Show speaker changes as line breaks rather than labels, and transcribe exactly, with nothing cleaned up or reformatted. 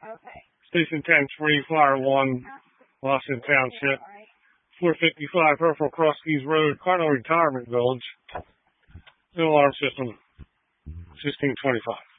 Okay.
Station ten three, Flyer one, Washington Township. four fifty-five Hereford Cross Keys Road, Cardinal Retirement Village. No alarm system, sixteen twenty-five.